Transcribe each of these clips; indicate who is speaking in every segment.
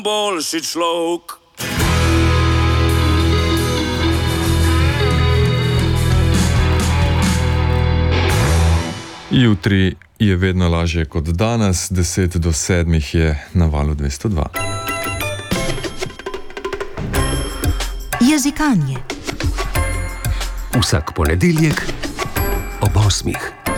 Speaker 1: boljši človek.
Speaker 2: Jutri je vedno lažje kot danes, 10 do 7 je na valu 202.
Speaker 3: Jezikanje.
Speaker 4: Vsak ponedeljek ob 8.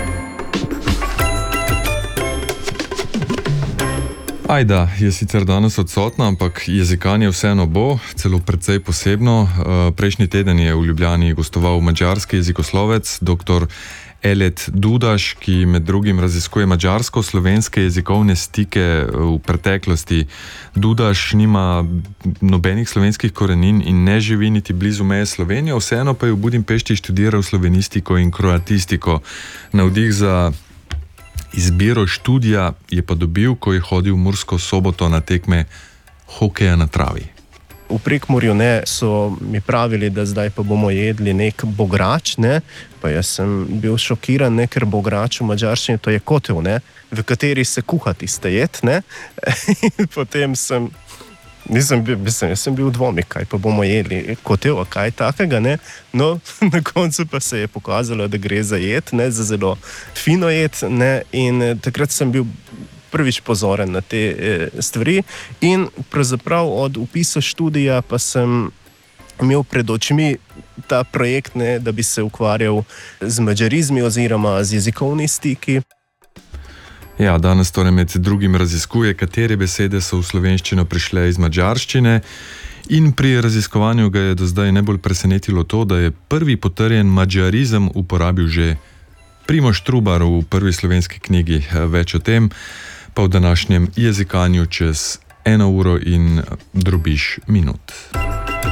Speaker 2: Ajda je sicer danes odsotna, ampak jezikanje vseeno bo, celo precej posebno. Prejšnji teden je v Ljubljani gostoval madžarski jezikoslovec, dr. Elet Dudaš, ki med drugim raziskuje madžarsko-slovenske jezikovne stike v preteklosti. Dudaš nima nobenih slovenskih korenin in ne živi niti blizu meje Slovenije, vseeno pa je v Budimpešti študiral slovenistiko in kroatistiko. Navdih za izbiro študija je pa dobil, ko je hodil v Mursko Soboto na tekme hokeja na travi.
Speaker 5: V Prekmurju so mi pravili, da zdaj pa bomo jedli nek bograč, pa jaz sem bil šokiran, ker bograč v madžarščini to je kotel, v kateri se kuha tiste jed, Potem sem bil v dvomi, kaj pa bomo jedli, kotel, a kaj takega, No, na koncu pa se je pokazalo, da gre za jed, za zelo fino jed, in takrat sem bil prvič pozoren na te stvari in pravzaprav od vpisa študija pa sem imel pred očmi ta projekt, da bi se ukvarjal z madžarizmi oziroma z jezikovni stiki.
Speaker 2: Ja, danes torej med drugim raziskuje, katere besede so v slovenščino prišle iz madžarščine, in pri raziskovanju ga je do zdaj najbolj presenetilo to, da je prvi potrjen madžarizem uporabil že Primož Trubar v prvi slovenski knjigi. Več o tem pa v današnjem jezikanju čez 1 uro in drobiž minut.